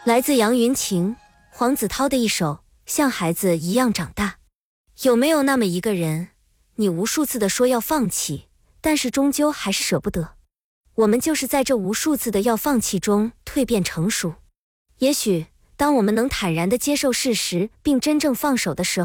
来自杨云晴、黄子韬的一首《像孩子一样长大》。有没有那么一个人，你无数次的说要放弃，但是终究还是舍不得？我们就是在这无数次的要放弃中蜕变成熟。也许当我们能坦然地接受事实并真正放手的时候，